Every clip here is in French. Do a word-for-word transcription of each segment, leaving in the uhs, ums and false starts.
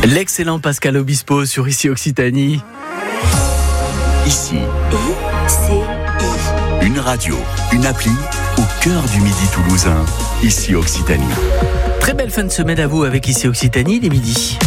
L'excellent Pascal Obispo sur Ici Occitanie. Ici, I C I. Une radio, une appli au cœur du Midi toulousain. Ici Occitanie. Très belle fin de semaine à vous avec Ici Occitanie, les midis.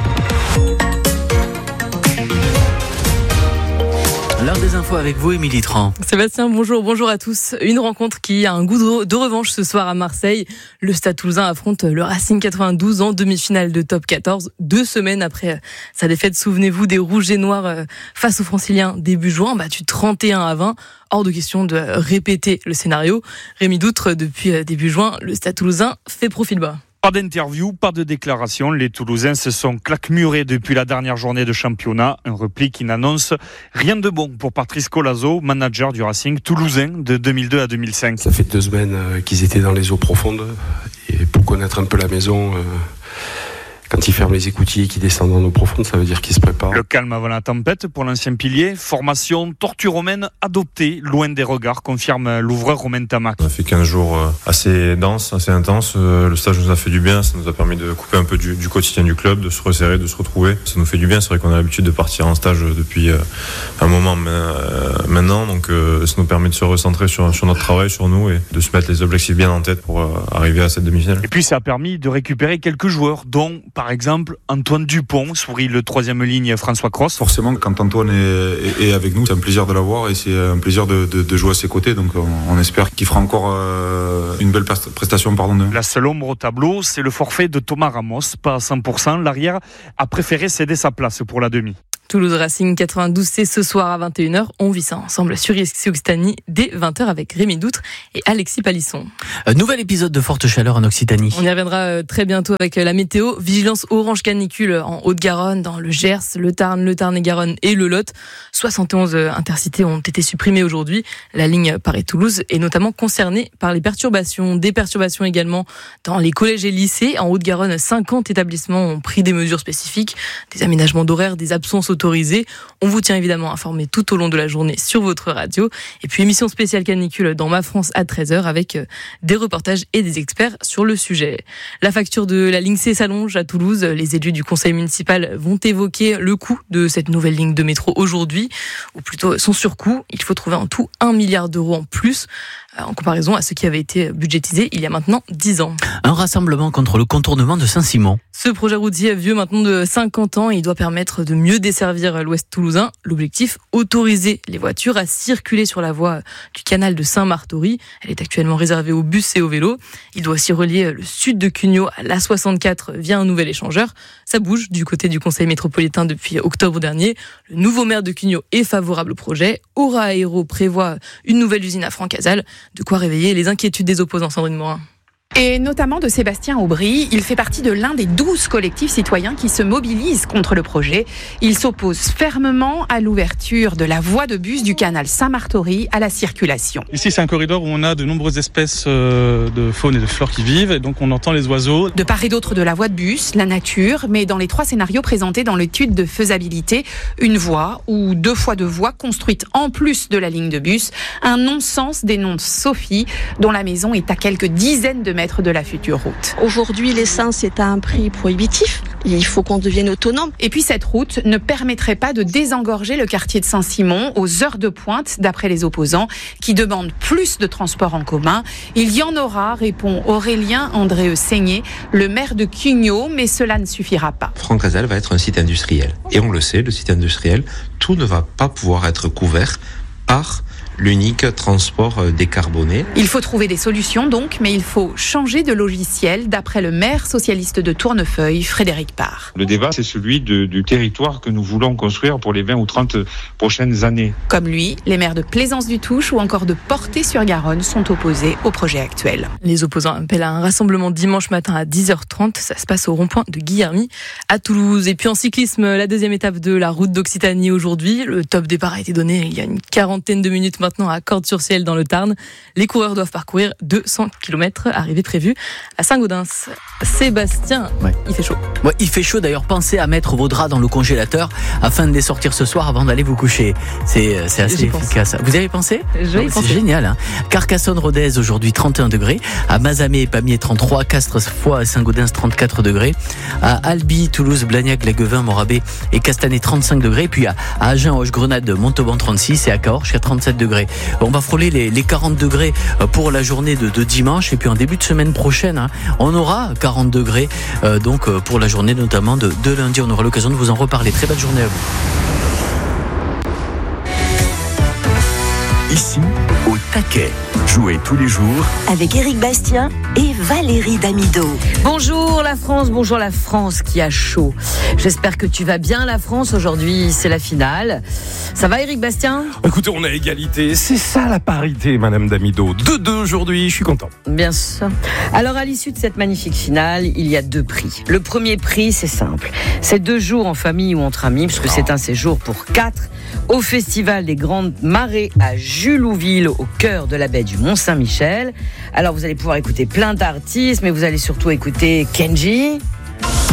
L'heure des infos avec vous, Émilie Tran. Sébastien, bonjour, bonjour à tous. Une rencontre qui a un goût de, de revanche ce soir à Marseille. Le Stade Toulousain affronte le Racing quatre-vingt-douze en demi-finale de Top quatorze, deux semaines après sa défaite. Souvenez-vous des Rouges et Noirs face aux Franciliens début juin, battus trente et un à vingt. Hors de question de répéter le scénario. Rémi Doutre, depuis début juin, le Stade Toulousain fait profil bas. Pas d'interview, pas de déclaration. Les Toulousains se sont claquemurés depuis la dernière journée de championnat. Un repli qui n'annonce rien de bon pour Patrice Colazo, manager du Racing toulousain de deux mille deux à deux mille cinq. Ça fait deux semaines qu'ils étaient dans les eaux profondes. Et pour connaître un peu la maison, quand ils ferment les écoutilles et qu'ils descendent dans l'eau profonde, ça veut dire qu'ils se préparent. Le calme avant la tempête pour l'ancien pilier. Formation tortue romaine adoptée, loin des regards, confirme l'ouvreur Romain Tamac. On a fait quinze jours assez denses, assez intenses. Le stage nous a fait du bien, ça nous a permis de couper un peu du, du quotidien du club, de se resserrer, de se retrouver. Ça nous fait du bien, c'est vrai qu'on a l'habitude de partir en stage depuis un moment maintenant, donc ça nous permet de se recentrer sur, sur notre travail, sur nous et de se mettre les objectifs bien en tête pour arriver à cette demi-finale. Et puis ça a permis de récupérer quelques joueurs, dont par exemple Antoine Dupont, sourit le troisième ligne François Cross. Forcément, quand Antoine est, est avec nous, c'est un plaisir de l'avoir et c'est un plaisir de, de, de jouer à ses côtés. Donc on, on espère qu'il fera encore euh, une belle prestation. Pardon, de... La seule ombre au tableau, c'est le forfait de Thomas Ramos. Pas à cent pour cent, l'arrière a préféré céder sa place pour la demi. Toulouse Racing quatre-vingt-douze, c'est ce soir à vingt et une heures. On vit ça ensemble sur Ici Occitanie dès vingt heures avec Rémi Doutre et Alexis Palisson. Un nouvel épisode de forte chaleur en Occitanie. On y reviendra très bientôt avec la météo. Vigilance orange canicule en Haute-Garonne, dans le Gers, le Tarn, le Tarn-et-Garonne et le Lot. soixante et onze intercités ont été supprimées aujourd'hui. La ligne Paris-Toulouse est notamment concernée par les perturbations. Des perturbations également dans les collèges et lycées. En Haute-Garonne, cinquante établissements ont pris des mesures spécifiques, des aménagements d'horaires, des absences autorisées. On vous tient évidemment informé tout au long de la journée sur votre radio. Et puis émission spéciale canicule dans Ma France à treize heures avec des reportages et des experts sur le sujet. La facture de la ligne C s'allonge à Toulouse. Les élus du conseil municipal vont évoquer le coût de cette nouvelle ligne de métro aujourd'hui, ou plutôt son surcoût. Il faut trouver en tout un milliard d'euros en plus, en comparaison à ce qui avait été budgétisé il y a maintenant dix ans. Un rassemblement contre le contournement de Saint-Simon. Ce projet routier vieux maintenant de cinquante ans, il doit permettre de mieux desservir l'ouest toulousain. L'objectif, autoriser les voitures à circuler sur la voie du canal de Saint-Martory. Elle est actuellement réservée aux bus et aux vélos. Il doit aussi relier le sud de Cugnot à l'A soixante-quatre via un nouvel échangeur. Ça bouge du côté du conseil métropolitain depuis octobre dernier. Le nouveau maire de Cugnot est favorable au projet. Aura Aéro prévoit une nouvelle usine à Francazal. De quoi réveiller les inquiétudes des opposants, Sandrine Morin. Et notamment de Sébastien Aubry. Il fait partie de l'un des douze collectifs citoyens qui se mobilisent contre le projet. Il s'oppose fermement à l'ouverture de la voie de bus du canal Saint-Martory à la circulation. Ici, c'est un corridor où on a de nombreuses espèces de faune et de flore qui vivent, et donc on entend les oiseaux. De part et d'autre de la voie de bus, la nature, mais dans les trois scénarios présentés dans l'étude de faisabilité, une voie ou deux fois deux voies construites en plus de la ligne de bus. Un non-sens, dénonce Sophie, dont la maison est à quelques dizaines de mètres de la future route. Aujourd'hui, l'essence est à un prix prohibitif. Il faut qu'on devienne autonome. Et puis cette route ne permettrait pas de désengorger le quartier de Saint-Simon aux heures de pointe, d'après les opposants, qui demandent plus de transports en commun. Il y en aura, répond Aurélien Andréeux Seigné, le maire de Cugnot, mais cela ne suffira pas. Francazal va être un site industriel. Et on le sait, le site industriel, tout ne va pas pouvoir être couvert par l'unique transport décarboné. Il faut trouver des solutions donc, mais il faut changer de logiciel, d'après le maire socialiste de Tournefeuille, Frédéric Parr. Le débat, c'est celui de, du territoire que nous voulons construire pour les vingt ou trente prochaines années. Comme lui, les maires de Plaisance-du-Touche ou encore de Portée-sur-Garonne sont opposés au projet actuel. Les opposants appellent à un rassemblement dimanche matin à dix heures trente. Ça se passe au rond-point de Guillermy à Toulouse. Et puis en cyclisme, la deuxième étape de la route d'Occitanie aujourd'hui. Le top départ a été donné il y a une quarantaine de minutes maintenant. maintenant à Cordes-sur-Ciel dans le Tarn. Les coureurs doivent parcourir deux cents kilomètres, arrivée prévue à Saint-Gaudens. Sébastien, ouais. il fait chaud. Ouais, il fait chaud d'ailleurs, pensez à mettre vos draps dans le congélateur afin de les sortir ce soir avant d'aller vous coucher. C'est, c'est assez J'y efficace. Pense. Vous avez pensé? Je vais y penser. C'est génial. Hein. Carcassonne-Rodez aujourd'hui trente et un degrés. À Mazamet et Pamiers trente-trois. Castres, Foix et Saint-Gaudens trente-quatre degrés. À Albi, Toulouse, Blagnac, Léguevin, Morabé et Castanet trente-cinq degrés. Puis à, à Agen, Hoche-Grenade, Montauban trente-six et à Cahors jusqu'à trente-sept degrés. On va frôler les, les quarante degrés pour la journée de, de dimanche et puis en début de semaine prochaine, hein, on aura quarante degrés euh, donc euh, pour la journée notamment de, de lundi. On aura l'occasion de vous en reparler. Très belle journée à vous. Ici, au taquet. Jouez tous les jours avec Éric Bastien et Valérie Damido. Bonjour la France, bonjour la France qui a chaud. J'espère que tu vas bien la France. Aujourd'hui, c'est la finale. Ça va Éric Bastien ? Écoutez, on a égalité. C'est ça la parité, Madame Damido. deux deux aujourd'hui, je suis content. Bien sûr. Alors à l'issue de cette magnifique finale, il y a deux prix. Le premier prix, c'est simple. C'est deux jours en famille ou entre amis, puisque c'est un séjour pour quatre au Festival des Grandes Marées à Julouville, au cœur de la baie du Mont-Saint-Michel. Alors vous allez pouvoir écouter plein d'artistes, mais vous allez surtout écouter Kenji,